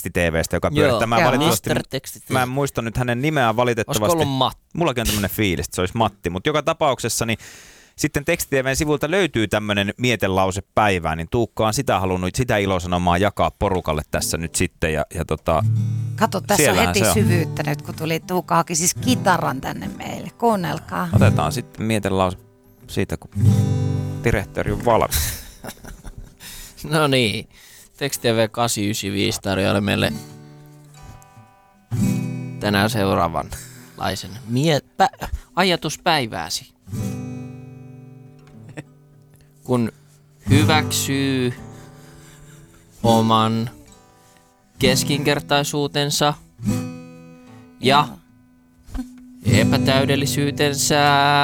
teksti-TV:stä, joka pyörittää. Mä en muista nyt hänen nimeään valitettavasti. Olisiko ollut Matti? Mullakin on tämmöinen fiilis, että se olisi Matti, mutta joka tapauksessa niin sitten teksti-TV:n sivulta löytyy tämmöinen mietelause päivään, niin Tuukka on sitä halunnut, sitä ilosanomaa jakaa porukalle tässä nyt sitten. Kato, tässä on heti syvyyttä nyt, kun tuli Tuukka haki siis kitaran tänne meille. Kuunnelkaa. Otetaan sitten mietelause siitä, kun direktori on valmis. No niin, Teksti-TV 895 tarjoaa meille tänään seuraavanlaisen ajatuspäivääsi. Kun hyväksyy oman keskinkertaisuutensa ja epätäydellisyytensä,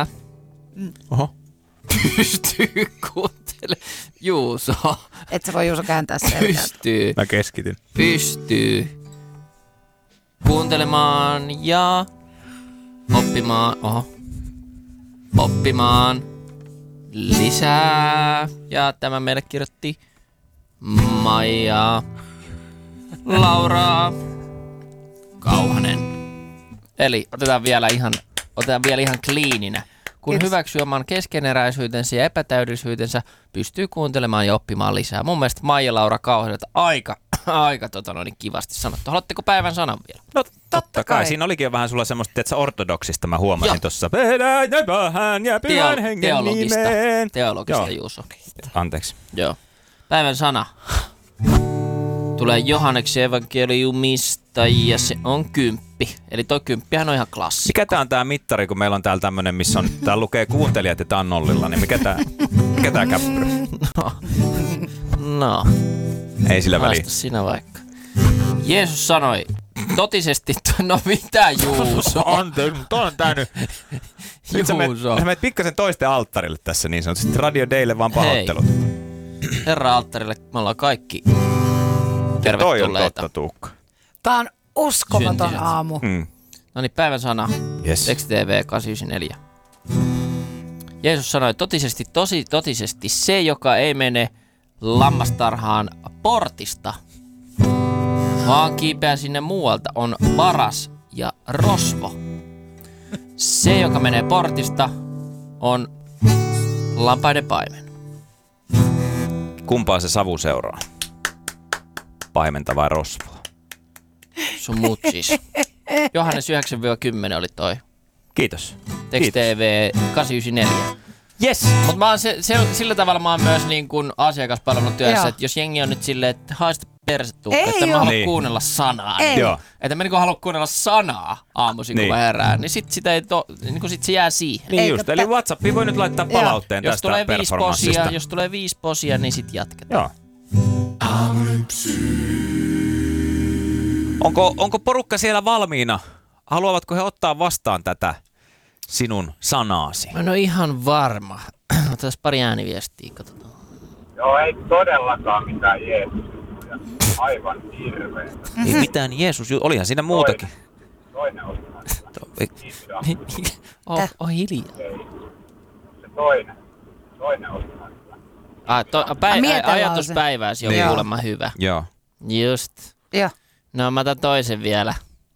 pystyy kuuntelemaan. Juuso. Et sä voi Juuso kääntää selkää. Pystyy. Mä keskityn. Pystyy kuuntelemaan ja oppimaan lisää. Ja tämä meille kirjoitti Maija Laura Kauhanen. Eli otetaan vielä ihan cleaninä. Kun hyväksyy oman keskeneräisyytensä ja epätäydellisyytensä, pystyy kuuntelemaan ja oppimaan lisää. Mun mielestä Maija-Laura Kauhaselta aika kivasti sanottu. Haluatteko päivän sanan vielä? No totta kai. Siinä olikin jo vähän sulla semmoista, että ortodoksista mä huomasin tuossa. Vedään ne vähän ja pyhän hengen nimeen. Teologista Juuso. Anteeksi. Joo. Päivän sana tulee Johanneksen evankeliumista ja se on 10. Eli toi 10 on ihan klassikko. Mikä tää on tää mittari, kun meillä on täällä tämmönen, missä on, täällä lukee kuuntelijat ja tää on nollilla, niin mikä tää käppyrä? No. Ei sillä väliä. Haasta sinä vaikka. Jeesus sanoi, totisesti, no mitä Juuso? Anteeksi, mutta on tää nyt. Nyt sä menet pikkasen toisten alttarille tässä niin sanotusti. Radio Daylle vaan pahoittelut. Herra alttarille, me ollaan kaikki tervetulleita. Toi on totta, Tuukka. Tää on uskomaton aamu. No niin, päivän sana. Yes. Teksti-TV 894. Jeesus sanoi, totisesti se, joka ei mene lammastarhaan portista, vaan kiipeää sinne muualta, on varas ja rosvo. Se, joka menee portista, on lampaiden paimen. Kumpaa se savu seuraa? Paimenta vai rosvoa? Sun mutsis. Johannes 9-10 oli toi. Kiitos. Teksti-TV 894. Yes. Mutta mä oon sillä tavalla mä oon myös niin kuin asiakaspalvelutyössä, että jos jengi on nyt silleen, että haista persetuukka, että mä haluan kuunnella sanaa. Että mä niin halua kuunnella sanaa aamuisin, kun mä herään, niin sit sitä ei sit se jää siihen. Niin just, eli WhatsAppiin voi nyt laittaa palautteen tästä performanssista. Jos tulee 5 posia, niin sit jatketaan. Onko porukka siellä valmiina? Haluavatko he ottaa vastaan tätä sinun sanaasi? Mä en ole ihan varma. Otetaan pari ääniviestiä, katsotaan. Joo, ei todellakaan mitään Jeesus-juttuja. Aivan hirveä. Ei mitään olihan siinä muutakin. Toinen on hiljaa. Se toinen on ajatuspäivääsi on kuulemma hyvä. Joo. Just. Joo. No mä otan toisen vielä.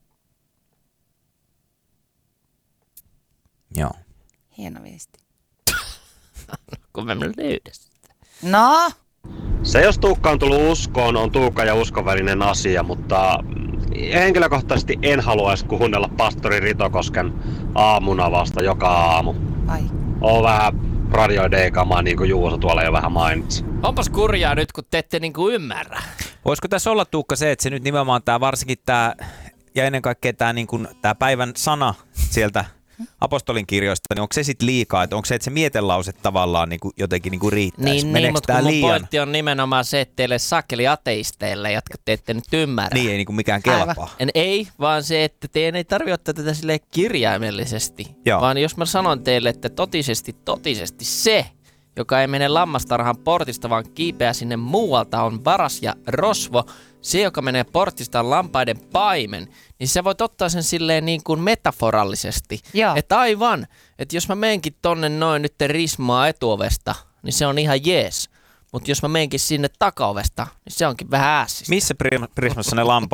Joo. Hieno viesti. Kun mä löydän sitä. No? Se, jos Tuukka on tullut uskoon, on Tuukka ja uskon välinen asia, mutta henkilökohtaisesti en haluaisi kuunnella pastori Ritokosken aamunavasta joka aamu. Ai. On vähän Radio D-kamaa, niin kuin Juuso tuolla jo vähän mainitsi. Onpas kurjaa nyt, kun te ette niinku ymmärrä. Voisiko tässä olla, Tuukka, se, että se nyt nimenomaan tämä varsinkin tämä, ja ennen kaikkea tämä niinku, päivän sana sieltä apostolin kirjoista, niin onko se sitten liikaa, että onko se, että se mietelause tavallaan niinku jotenkin niinku riittäisi? Niin, mutta mun pointti on nimenomaan se, että teille sakeli ateisteille, jotka te ette nyt ymmärrä. Niin, ei niinku mikään kelpaa. Ei, vaan se, että teidän ei tarvitse ottaa tätä silleen kirjaimellisesti. Joo. Vaan jos mä sanon teille, että totisesti se, joka ei mene lammastarhan portista, vaan kiipeää sinne muualta, on varas ja rosvo. Se, joka menee portista, on lampaiden paimen. Niin sä voit ottaa sen silleen niin kuin metaforallisesti. Että aivan, että jos mä menenkin tonne noin nyt rismaa etuovesta, niin se on ihan jees. Mutta jos mä menenkin sinne takaovesta, niin se onkin vähän ässistä. Missä prismassa ne lampaat